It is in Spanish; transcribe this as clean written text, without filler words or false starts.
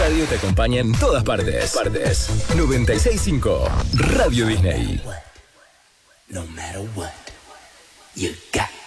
radio te acompaña en todas partes. 96.5 Radio Disney. No matter what, you got